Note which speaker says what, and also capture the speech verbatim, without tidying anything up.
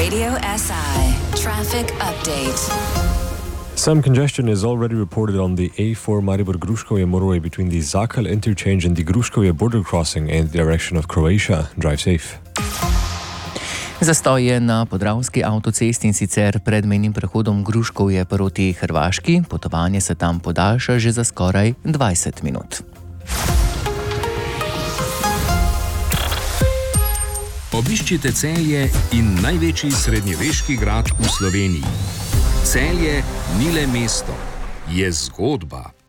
Speaker 1: Radio S I traffic update.
Speaker 2: Some congestion is already reported on the A four Maribor-Gruškovje motorway between the Zakal interchange and the Gruškovje border crossing in the direction of Croatia. Drive safe.
Speaker 3: Zastoj je na Podravski avtocesti in sicer pred mejnim prehodom Gruškovje proti Hrvaški. Potovanje se tam podaljša že za skoraj dvajset minut.
Speaker 4: Obiščite Celje in največji srednjeveški grad v Sloveniji. Celje ni le mesto, je zgodba.